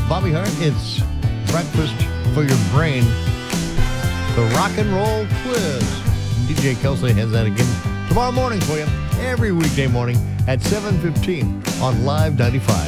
Bobby Hart. It's breakfast for your brain. The rock and roll quiz. DJ Kelsey has that again tomorrow morning for you. Every weekday morning at 7:15 on Live 95.